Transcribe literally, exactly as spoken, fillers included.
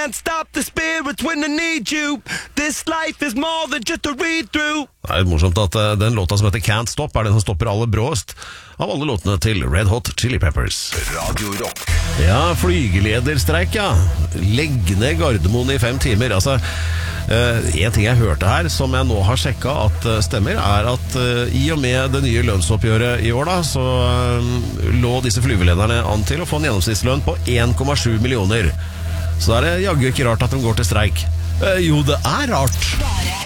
can't stop the spirits when I need you. This life is more than just a read-through. Det er morsomt at uh, den låta som heter Can't Stop er den som stopper aller bråst av alle låtene til Red Hot Chili Peppers. Radio Rock. Ja, flygelederstreik, ja. Legg ned Gardermoen i fem timer. Altså, uh, en ting jeg hørte her, som jeg nå har sjekket at uh, stemmer, er at uh, i og med det nye lønnsoppgjøret i år da, så uh, lå disse flygelederne an til å få en gjennomsnittslønn på en komma sju millioner. Så er det jaggu ikke rart at de går til streik. Uh, jo, det er rart.